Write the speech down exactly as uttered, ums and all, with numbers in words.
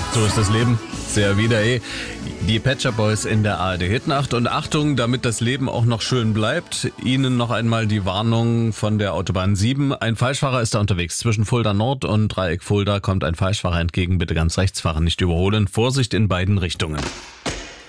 So ist das Leben. Sehr wieder, eh. Die Pet Shop Boys in der A R D-Hitnacht. Und Achtung, damit das Leben auch noch schön bleibt, Ihnen noch einmal die Warnung von der Autobahn sieben. Ein Falschfahrer ist da unterwegs. Zwischen Fulda Nord und Dreieck Fulda kommt ein Falschfahrer entgegen. Bitte ganz rechts fahren, nicht überholen. Vorsicht in beiden Richtungen.